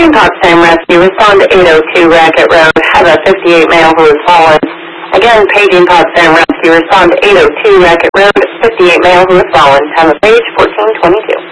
Paging Potsdam Rescue, respond to 802 Racket Road. Have a 58 male who has fallen. Again, Paging Potsdam Rescue, respond to 802 Racket Road. 58 male who has fallen. Have a page 1422.